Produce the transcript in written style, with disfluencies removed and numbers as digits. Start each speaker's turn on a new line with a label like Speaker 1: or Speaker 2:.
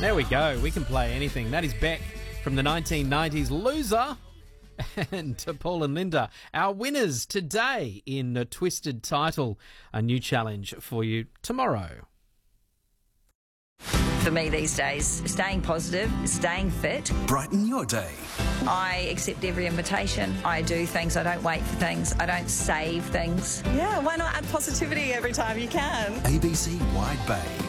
Speaker 1: There we go. We can play anything. That is Beck from the 1990s, Loser. And to Paul and Linda, our winners today in a Twisted Title. A new challenge for you tomorrow.
Speaker 2: For me these days, staying positive, staying fit.
Speaker 3: Brighten your day.
Speaker 2: I accept every invitation. I do things. I don't wait for things. I don't save things.
Speaker 4: Yeah, why not add positivity every time you can?
Speaker 3: ABC Wide Bay.